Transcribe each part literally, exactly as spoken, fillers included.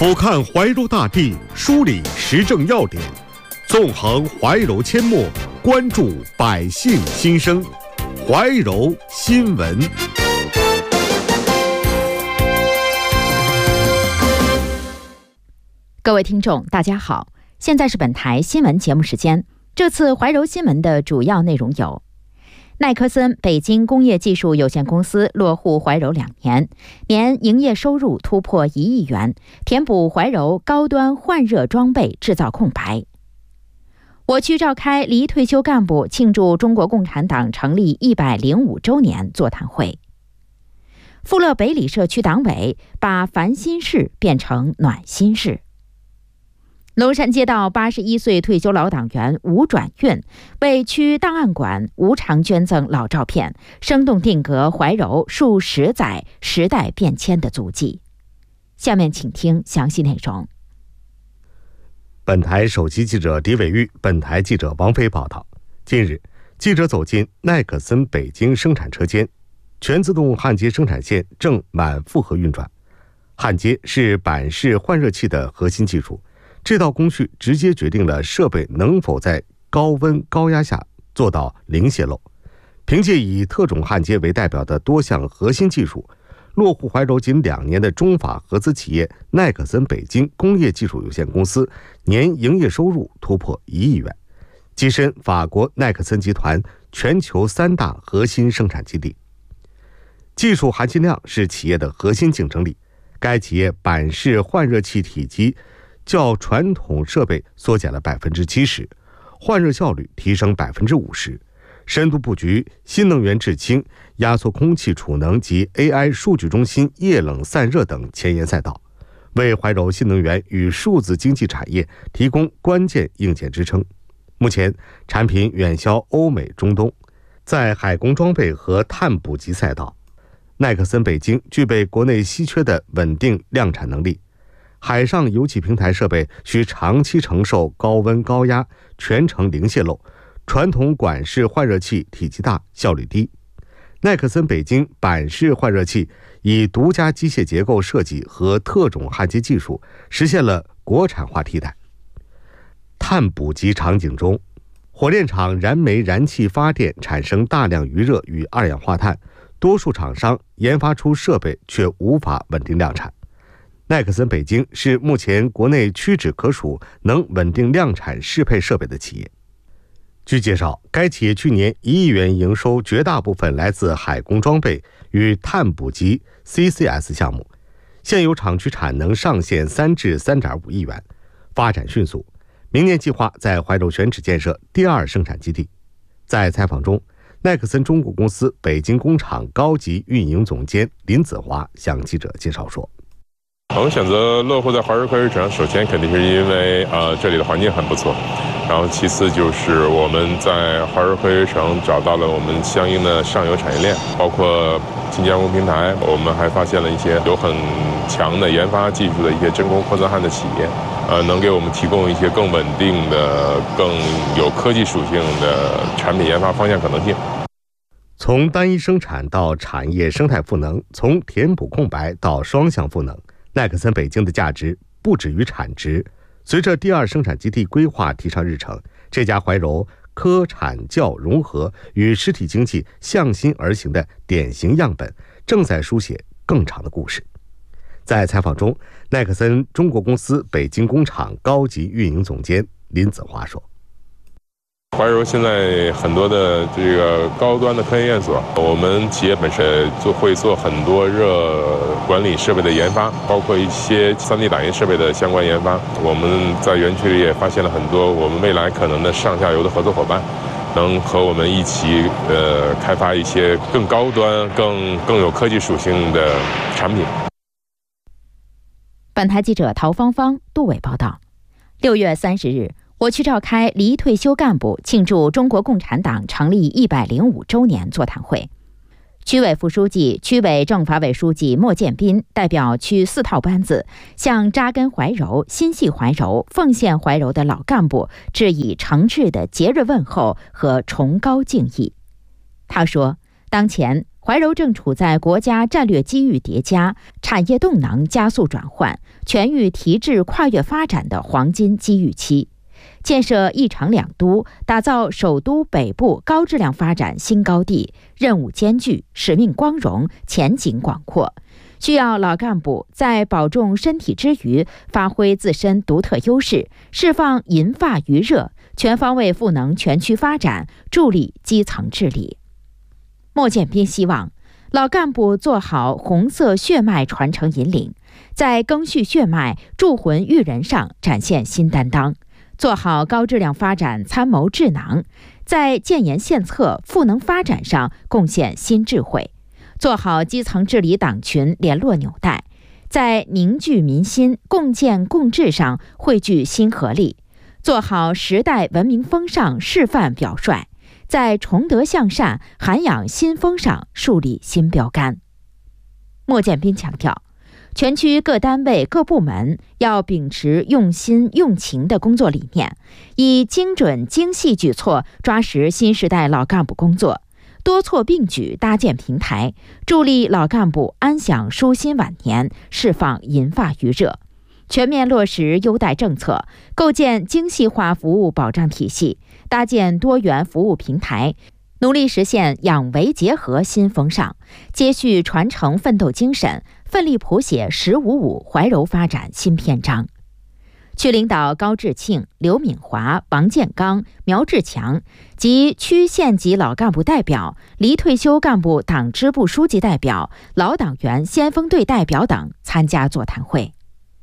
俯瞰怀柔大地，梳理时政要点，纵横怀柔阡陌，关注百姓心声。怀柔新闻。 各位听众，大家好，现在是本台新闻节目时间。这次怀柔新闻的主要内容有：奈克森北京工业技术有限公司落户怀柔两年，年营业收入突破一亿元，填补怀柔高端换热装备制造空白。我区召开离退休干部庆祝中国共产党成立一百零五周年座谈会。富乐北里社区党委把烦心事变成暖心事。龙山街道八十一岁退休老党员吴转运为区档案馆无偿捐赠老照片，生动定格怀柔数十载时代变迁的足迹。下面请听详细内容。 本台首席记者狄伟玉，本台记者王飞报道。近日，记者走进奈克森北京生产车间，全自动焊接生产线正满负荷运转。焊接是板式换热器的核心技术，这道工序直接决定了设备能否在高温高压下做到零泄漏。凭借以特种焊接为代表的多项核心技术，落户怀柔仅两年的中法合资企业奈克森北京工业技术有限公司年营业收入突破一亿元，跻身法国奈克森集团全球三大核心生产基地。技术含金量是企业的核心竞争力。该企业板式换热器体积较传统设备缩减了百分之七十，换热效率提升百分之五十，深度布局新能源制氢、压缩空气储能及 A I 数据中心液冷散热等前沿赛道，为怀柔新能源与数字经济产业提供关键硬件支撑。目前，产品远销欧美、中东。在海工装备和碳捕集赛道，奈克森北京具备国内稀缺的稳定量产能力。海上油气平台设备需长期承受高温高压，全程零泄漏。传统管式换热器体积大，效率低。奈克森北京板式换热器以独家机械结构设计和特种焊接技术，实现了国产化替代。碳捕集场景中，火炼厂燃煤燃气发电产生大量余热与二氧化碳，多数厂商研发出设备却无法稳定量产。奈克森北京是目前国内屈指可数能稳定量产适配设备的企业。据介绍，该企业去年一亿元营收绝大部分来自海工装备与碳捕集 C C S 项目，现有厂区产能上限三至三点五亿元，发展迅速。明年计划在怀柔选址建设第二生产基地。在采访中，奈克森中国公司北京工厂高级运营总监林子华向记者介绍说， 我们选择落户在怀柔科技城，首先肯定是因为呃这里的环境很不错，然后其次就是我们在怀柔科技城找到了我们相应的上游产业链，包括轻加工平台，我们还发现了一些有很强的研发技术的一些真空扩散焊的企业，呃，能给我们提供一些更稳定的、更有科技属性的产品研发方向可能性。 从单一生产到产业生态赋能，从填补空白到双向赋能，奈克森北京的价值不止于产值。随着第二生产基地规划提上日程，这家怀柔科产教融合与实体经济向心而行的典型样本，正在书写更长的故事。在采访中，奈克森中国公司北京工厂高级运营总监林子华说， 怀柔现在很多的这个高端的科研院所，我们企业本身做会做很多热管理设备的研发，包括一些 三 D 打印设备的相关研发。我们在园区里也发现了很多我们未来可能的上下游的合作伙伴，能和我们一起呃开发一些更高端、更更有科技属性的产品。 本台记者陶芳芳、杜伟报道。六月三十日。我区召开离退休干部庆祝中国共产党成立一百零五周年座谈会。区委副书记、区委政法委书记莫建斌代表区四套班子，向扎根怀柔、心系怀柔、奉献怀柔的老干部致以诚挚的节日问候和崇高敬意。他说，当前怀柔正处在国家战略机遇叠加、产业动能加速转换、全域提质跨越发展的黄金机遇期。建设一城两都，打造首都北部高质量发展新高地，任务艰巨，使命光荣，前景广阔。需要老干部在保重身体之余，发挥自身独特优势，释放银发余热，全方位赋能全区发展，助力基层治理。莫建斌希望老干部做好红色血脉传承引领，在赓续血脉、铸魂育人上展现新担当，做好高质量发展参谋智囊，在建言献策、赋能发展上贡献新智慧，做好基层治理党群联络纽带，在凝聚民心、共建共治上汇聚新合力，做好时代文明风尚示范表率，在崇德向善、涵养新风上树立新标杆。莫建斌强调，全区各单位各部门要秉持用心用情的工作理念，以精准精细举措抓实新时代老干部工作，多措并举搭建平台，助力老干部安享舒心晚年，释放银发余热。全面落实优待政策，构建精细化服务保障体系，搭建多元服务平台，努力实现养维结合新风尚，接续传承奋斗精神，奋力谱写“十五五”怀柔发展新篇章。区领导高志庆、刘敏华、王建刚、苗志强及区县级老干部代表、离退休干部党支部书记代表、老党员先锋队代表等参加座谈会。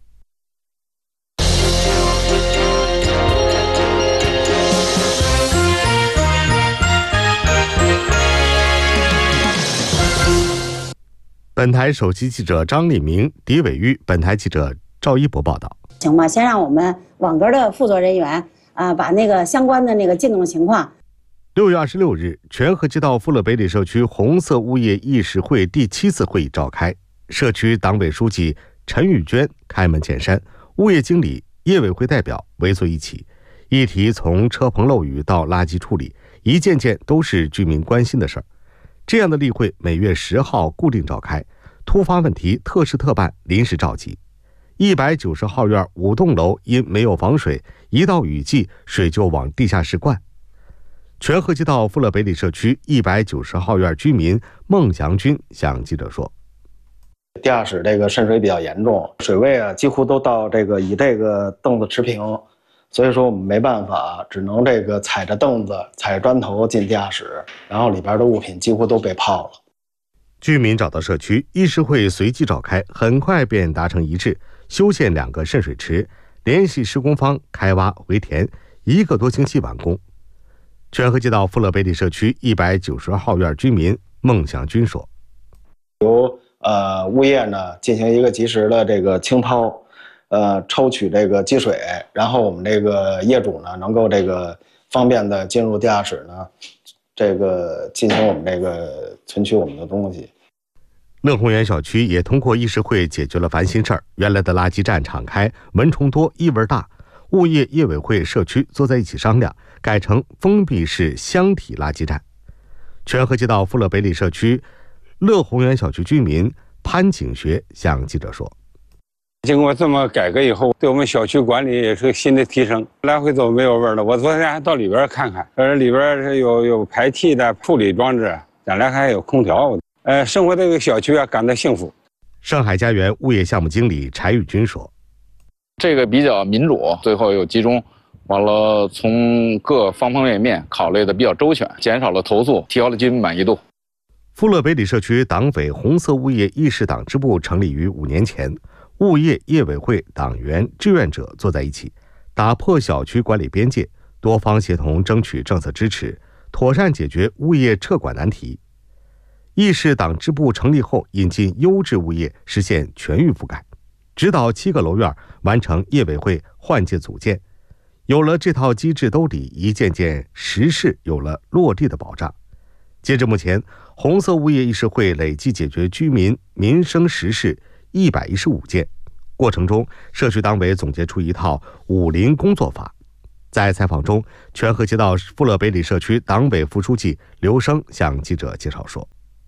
本台首席记者张立明、狄伟玉，本台记者赵一博报道。 行吧，先让我们网格的负责人员啊、呃，把那个相关的那个进度情况。 六月二十六日，全河街道富乐北里社区红色物业议事会第七次会议召开，社区党委书记陈玉娟开门见山，物业经理、业委会代表围坐一起，议题从车棚漏雨到垃圾处理，一件件都是居民关心的事儿。这样的例会每月十号固定召开，突发问题特事特办，临时召集。一百九十号院五栋楼因没有防水，一到雨季水就往地下室灌。全河街道富乐北里社区一百九十号院居民孟祥军向记者说：“ 地下室这个渗水比较严重，水位啊几乎都到这个与这个凳子持平，所以说我们没办法，只能这个踩着凳子、踩着砖头进地下室，然后里边的物品几乎都被泡了。” 居民找到社区，议事会随即召开，很快便达成一致，修建两个渗水池，联系施工方开挖回填，一个多星期完工。全河街道富乐北里社区一百九十号院居民孟祥军说：“ 由呃物业呢进行一个及时的这个清掏，呃抽取这个积水，然后我们这个业主呢能够这个方便的进入地下室呢，这个进行我们这个存取我们的东西。” 乐宏园小区也通过议事会解决了烦心事儿，原来的垃圾站敞开，蚊虫多，异味大，物业、业委会、社区坐在一起商量，改成封闭式箱体垃圾站。全河街道富乐北里社区乐宏园小区居民潘景学向记者说：“ 经过这么改革以后，对我们小区管理也是个新的提升，来回走没有味儿了。我昨天还到里边看看，呃，里边是有有排气的处理装置，将来还有空调。呃，生活这个小区啊，感到幸福。” 上海家园物业项目经理柴玉军说：“ 这个比较民主，最后又集中，完了从各方方面面考虑的比较周全，减少了投诉，提高了居民满意度。” 富乐北里社区党委红色物业议事党支部成立于五年前，物业、业委会、党员、志愿者坐在一起，打破小区管理边界，多方协同争取政策支持，妥善解决物业撤管难题。议事党支部成立后，引进优质物业，实现全域覆盖，指导七个楼院完成业委会换届组建。有了这套机制兜底，一件件实事有了落地的保障。截至目前，红色物业议事会累计解决居民民生实事一百一十五件，过程中社区党委总结出一套五零工作法。在采访中，全河街道富乐北里社区党委副书记刘生向记者介绍说：“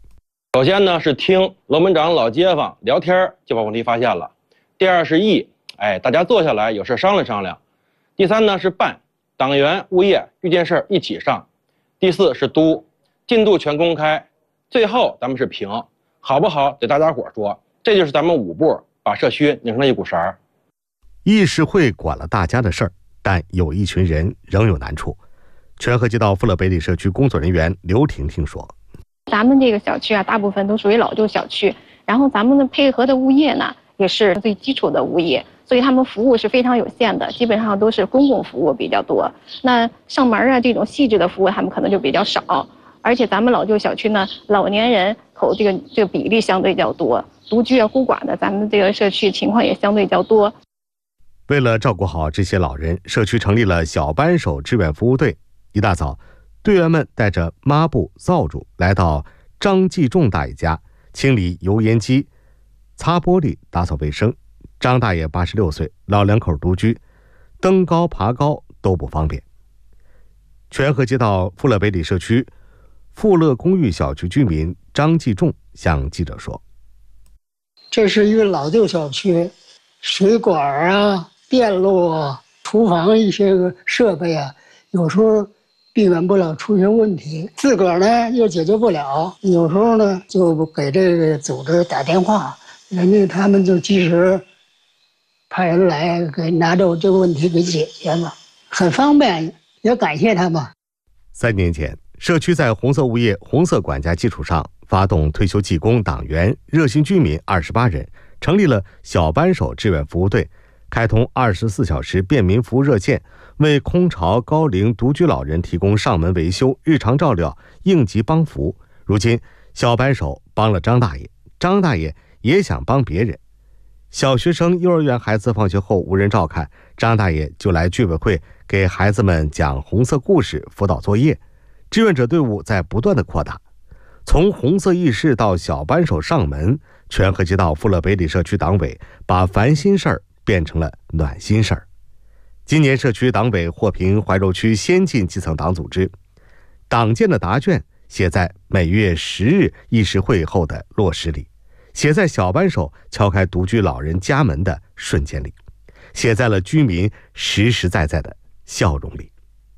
首先呢是听楼门长老街坊聊天就把问题发现了，第二是议，哎，大家坐下来有事商量商量，第三呢是办，党员物业遇见事一起上，第四是督，进度全公开，最后咱们是评，好不好得大家伙说，这就是咱们五步把社区拧成了一股绳儿。 议事会管了大家的事儿，但有一群人仍有难处。全河街道富乐北里社区工作人员刘婷婷说：“ 咱们这个小区啊，大部分都属于老旧小区，然后咱们的配合的物业呢，也是最基础的物业，所以他们服务是非常有限的，基本上都是公共服务比较多。那上门啊这种细致的服务，他们可能就比较少。而且咱们老旧小区呢，老年人口这个这个比例相对较多，独居啊孤寡的，咱们这个社区情况也相对较多。 为了照顾好这些老人，社区成立了小扳手志愿服务队。一大早，队员们带着抹布、扫帚来到张继仲大爷家，清理油烟机、擦玻璃、打扫卫生。张大爷八十六岁，老两口独居，登高爬高都不方便。全河街道富乐北里社区富乐公寓小区居民张继仲向记者说：“ 这是一个老旧小区，水管啊、电路啊、厨房一些个设备啊，有时候避免不了出现问题，自个儿呢又解决不了，有时候呢就给这个组织打电话，人家他们就及时派人来给拿着这个问题给解决了，很方便，也感谢他们。” 三年前，社区在红色物业、红色管家基础上，发动退休技工、党员、热心居民二十八人，成立了小扳手志愿服务队，开通二十四小时便民服务热线，为空巢、高龄、独居老人提供上门维修、日常照料、应急帮扶。如今，小扳手帮了张大爷，张大爷也想帮别人。小学生、幼儿园孩子放学后无人照看，张大爷就来居委会给孩子们讲红色故事、辅导作业。志愿者队伍在不断的扩大，从红色议事到小扳手上门，全河街道富乐北里社区党委把烦心事儿变成了暖心事儿。今年社区党委获评怀柔区先进基层党组织，党建的答卷写在每月十日议事会后的落实里，写在小扳手敲开独居老人家门的瞬间里，写在了居民实实在在的笑容里。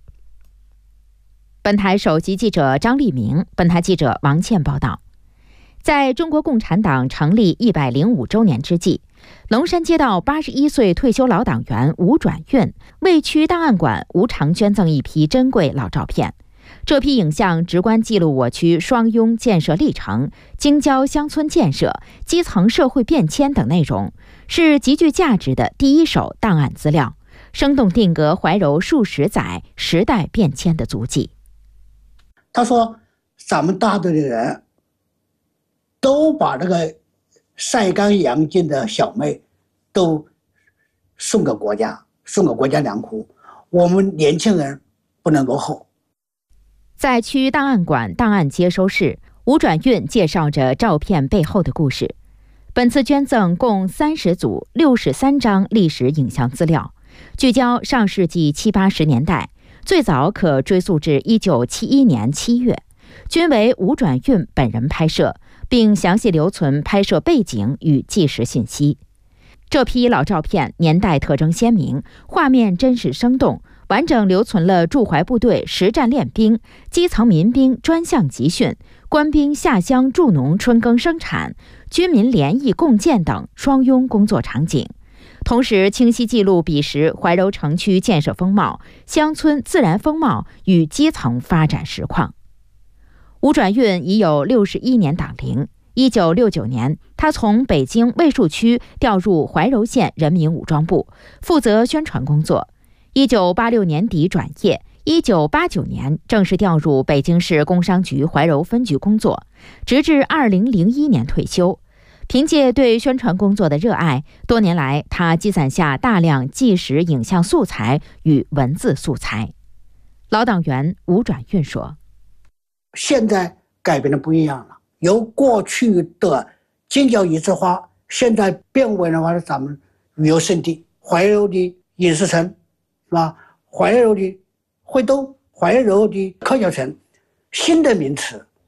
本台首席记者张立明，本台记者王倩报道。在中国共产党成立一百零五周年之际，龙山街道八十一岁退休老党员吴转运为区档案馆无偿捐赠一批珍贵老照片。这批影像直观记录我区双拥建设历程、京郊乡村建设、基层社会变迁等内容，是极具价值的第一手档案资料，生动定格怀柔数十载时代变迁的足迹。 他说咱们大队的人都把这个晒干养尽的小麦都送给国家，送给国家粮库，我们年轻人不能落后。 在区档案馆档案接收室，吴转运介绍着照片背后的故事。本次捐赠共三十组六十三张历史影像资料，聚焦上世纪七八十年代，最早可追溯至一九七一年七月，均为吴转运本人拍摄，并详细留存拍摄背景与纪实信息。这批老照片年代特征鲜明，画面真实生动，完整留存了驻怀部队实战练兵、基层民兵专项集训、官兵下乡助农春耕生产、军民联谊共建等双拥工作场景，同时清晰记录彼时怀柔城区建设风貌、乡村自然风貌与基层发展实况。吴转运已有六十一年党龄。一九六九年，他从北京卫戍区调入怀柔县人民武装部，负责宣传工作。一九八六年底转业，一九八九年正式调入北京市工商局怀柔分局工作，直至二零零一年退休。凭借对宣传工作的热爱，多年来他积攒下大量纪实影像素材与文字素材。老党员吴转运说：“ 现在改变的不一样了。”由过去的京郊遗址化，现在变为了话咱们旅游胜地，怀柔的影视城，是吧？怀柔的会东，怀柔的科教城，新的名词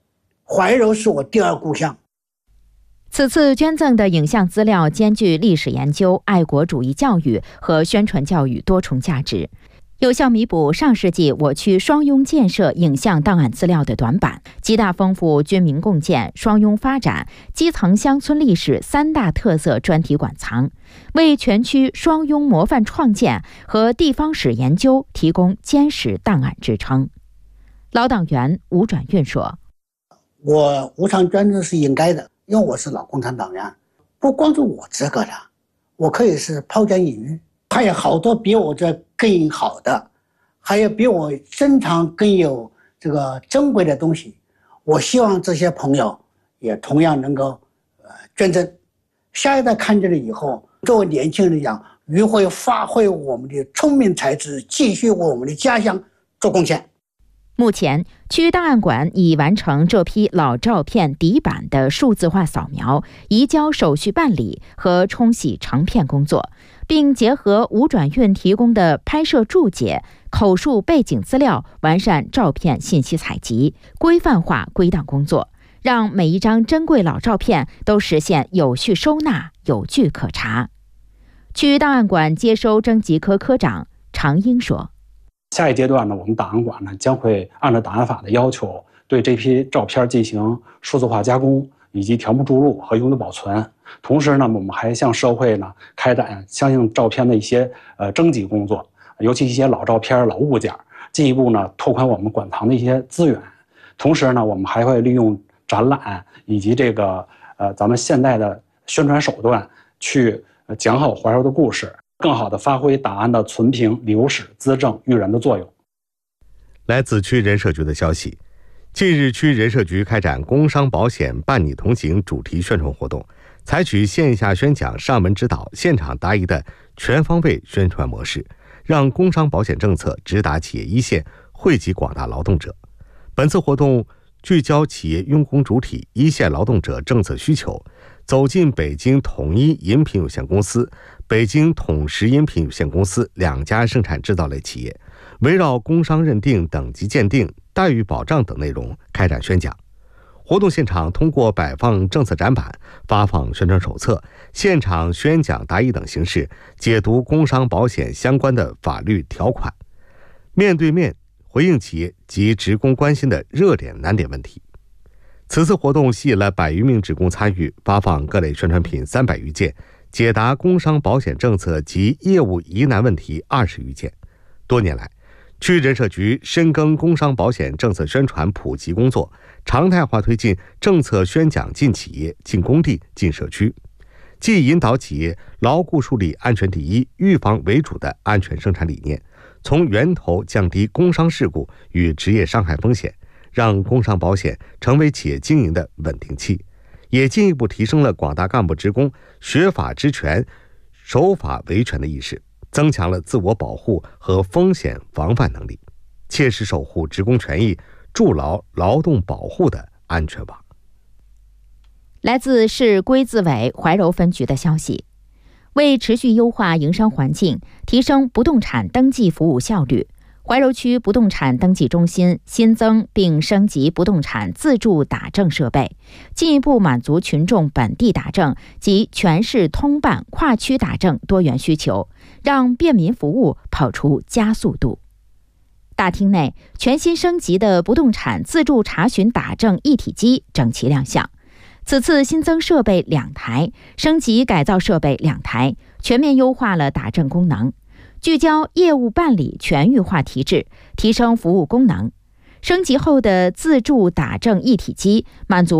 怀柔是我第二故乡。 此次捐赠的影像资料兼具历史研究、爱国主义教育和宣传教育多重价值，有效弥补上世纪我区双拥建设影像档案资料的短板，极大丰富军民共建、双拥发展、基层乡村历史三大特色专题馆藏，为全区双拥模范创建和地方史研究提供坚实档案支撑。老党员吴转运说：“ 我无偿捐赠是应该的，因为我是老共产党员，不光是我资格的，我可以是抛砖引玉，还有好多比我这更好的，还有比我珍藏更有这个珍贵的东西。我希望这些朋友也同样能够呃捐赠，下一代看见了以后，作为年轻人讲，于会发挥我们的聪明才智，继续为我们的家乡做贡献。” 目前，区档案馆已完成这批老照片底板的数字化扫描、移交手续办理和冲洗成片工作，并结合吴转运提供的拍摄注解、口述背景资料，完善照片信息采集、规范化归档工作，让每一张珍贵老照片都实现有序收纳、有据可查。区档案馆接收征集科科长常英说：“ 下一阶段呢，我们档案馆呢将会按照档案法的要求，对这批照片进行数字化加工，以及条目注入和永久保存。同时呢，我们还向社会呢开展相应照片的一些呃征集工作，尤其一些老照片、老物件，进一步呢拓宽我们馆藏的一些资源。同时呢，我们还会利用展览以及这个呃咱们现代的宣传手段，去讲好怀柔的故事。”更好地发挥档案的存凭、留史、资政、育人的作用。 来自区人社局的消息，近日区人社局开展工商保险伴你同行主题宣传活动，采取线下宣讲、上门指导、现场答疑的全方位宣传模式，让工商保险政策直达企业一线，惠及广大劳动者。本次活动聚焦企业用工主体、一线劳动者政策需求，走进北京统一饮品有限公司、北京统食饮品有限公司两家生产制造类企业，围绕工商认定、等级鉴定、待遇保障等内容开展宣讲。活动现场通过摆放政策展板、发放宣传手册、现场宣讲答疑等形式，解读工商保险相关的法律条款，面对面回应企业及职工关心的热点难点问题。此次活动吸引了百余名职工参与，发放各类宣传品三百余件，解答工商保险政策及业务疑难问题二十余件。多年来，区人社局深耕工商保险政策宣传普及工作，常态化推进政策宣讲进企业、进工地、进社区，既引导企业牢固树立安全第一、预防为主的安全生产理念，从源头降低工伤事故与职业伤害风险，让工商保险成为企业经营的稳定器，也进一步提升了广大干部职工学法知权、守法维权的意识，增强了自我保护和风险防范能力，切实守护职工权益，筑牢劳动保护的安全网。 来自市规资委怀柔分局的消息，为持续优化营商环境，提升不动产登记服务效率，怀柔区不动产登记中心新增并升级不动产自助打证设备，进一步满足群众本地打证及全市通办跨区打证多元需求，让便民服务跑出加速度。大厅内全新升级的不动产自助查询打证一体机整齐亮相。此次新增设备两台，升级改造设备两台，全面优化了打证功能，聚焦业务办理全域化提质，提升服务功能。升级后的自助打证一体机满足